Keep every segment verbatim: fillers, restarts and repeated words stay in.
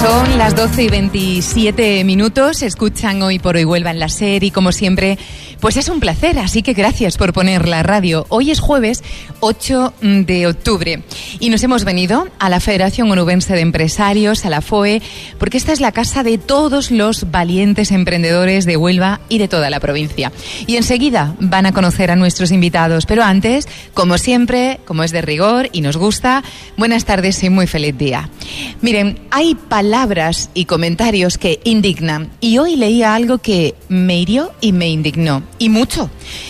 Son las doce y veintisiete minutos, escuchan Hoy por Hoy Huelva en la SER y como siempre, pues es un placer, así que gracias por poner la radio. Hoy es jueves ocho de octubre y nos hemos venido a la Federación Onubense de Empresarios, a la F O E, porque esta es la casa de todos los valientes emprendedores de Huelva y de toda la provincia. Y enseguida van a conocer a nuestros invitados, pero antes, como siempre, como es de rigor y nos gusta, buenas tardes y muy feliz día. Miren, hay palabras y comentarios que indignan y hoy leía algo que me hirió y me indignó, y mucho.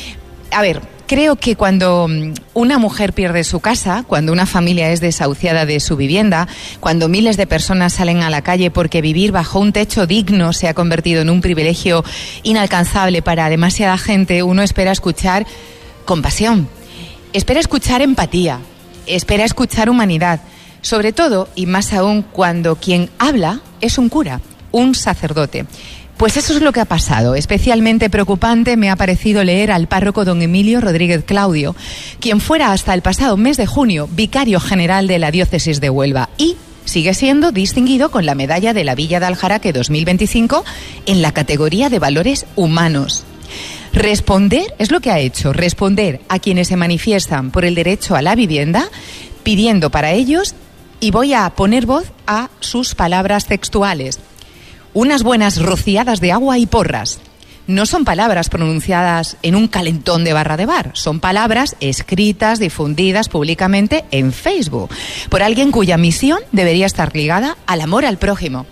A ver, creo que cuando una mujer pierde su casa, cuando una familia es desahuciada de su vivienda, cuando miles de personas salen a la calle porque vivir bajo un techo digno se ha convertido en un privilegio inalcanzable para demasiada gente, uno espera escuchar compasión, espera escuchar empatía, espera escuchar humanidad. Sobre todo, y más aún, cuando quien habla es un cura, un sacerdote. Pues eso es lo que ha pasado. Especialmente preocupante me ha parecido leer al párroco don Emilio Rodríguez Claudio, quien fuera hasta el pasado mes de junio vicario general de la diócesis de Huelva y sigue siendo distinguido con la medalla de la Villa de Aljaraque dos mil veinticinco en la categoría de valores humanos. Responder es lo que ha hecho, responder a quienes se manifiestan por el derecho a la vivienda, pidiendo para ellos, y voy a poner voz a sus palabras textuales, unas buenas rociadas de agua y porras. No son palabras pronunciadas en un calentón de barra de bar, son palabras escritas, difundidas públicamente en Facebook, por alguien cuya misión debería estar ligada al amor al prójimo.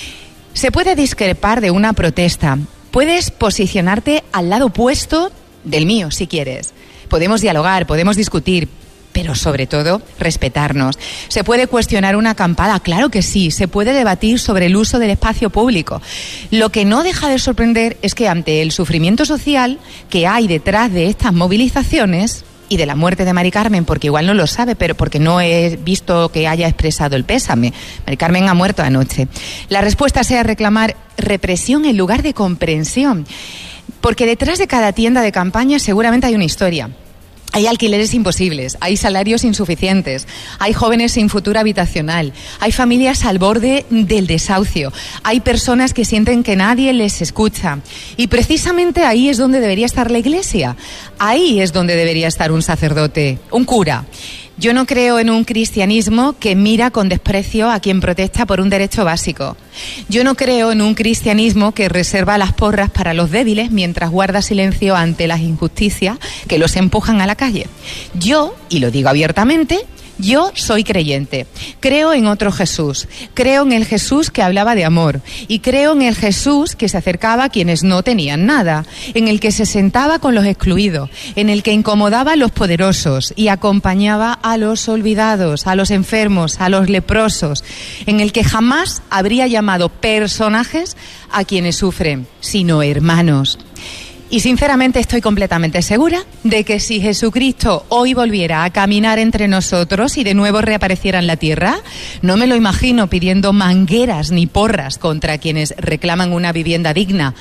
Se puede discrepar de una protesta, puedes posicionarte al lado opuesto del mío si quieres. Podemos dialogar, podemos discutir, pero sobre todo, respetarnos. ¿Se puede cuestionar una acampada? Claro que sí. Se puede debatir sobre el uso del espacio público. Lo que no deja de sorprender es que ante el sufrimiento social que hay detrás de estas movilizaciones y de la muerte de Mari Carmen, porque igual no lo sabe, pero porque no he visto que haya expresado el pésame. Mari Carmen ha muerto anoche. La respuesta sea reclamar represión en lugar de comprensión. Porque detrás de cada tienda de campaña seguramente hay una historia. Hay alquileres imposibles, hay salarios insuficientes, hay jóvenes sin futuro habitacional, hay familias al borde del desahucio, hay personas que sienten que nadie les escucha. Y precisamente ahí es donde debería estar la Iglesia, ahí es donde debería estar un sacerdote, un cura. Yo no creo en un cristianismo que mira con desprecio a quien protesta por un derecho básico. Yo no creo en un cristianismo que reserva las porras para los débiles mientras guarda silencio ante las injusticias que los empujan a la calle. Yo, y lo digo abiertamente, yo soy creyente, creo en otro Jesús, creo en el Jesús que hablaba de amor y creo en el Jesús que se acercaba a quienes no tenían nada, en el que se sentaba con los excluidos, en el que incomodaba a los poderosos y acompañaba a los olvidados, a los enfermos, a los leprosos, en el que jamás habría llamado personajes a quienes sufren, sino hermanos. Y sinceramente estoy completamente segura de que si Jesucristo hoy volviera a caminar entre nosotros y de nuevo reapareciera en la tierra, no me lo imagino pidiendo mangueras ni porras contra quienes reclaman una vivienda digna.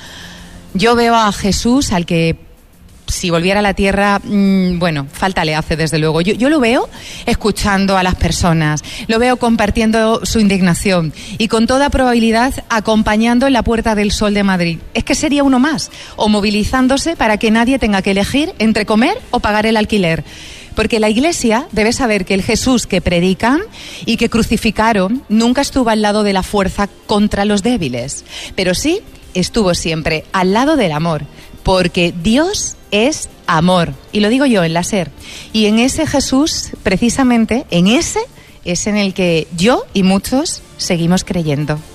Yo veo a Jesús al que, si volviera a la tierra, mmm, bueno, falta le hace desde luego. Yo, yo lo veo escuchando a las personas, lo veo compartiendo su indignación y con toda probabilidad acompañando en la Puerta del Sol de Madrid. Es que sería uno más, o movilizándose para que nadie tenga que elegir entre comer o pagar el alquiler. Porque la Iglesia debe saber que el Jesús que predican y que crucificaron nunca estuvo al lado de la fuerza contra los débiles, pero sí estuvo siempre al lado del amor, porque Dios es amor, y lo digo yo en la SER, y en ese Jesús, precisamente, en ese es en el que yo y muchos seguimos creyendo.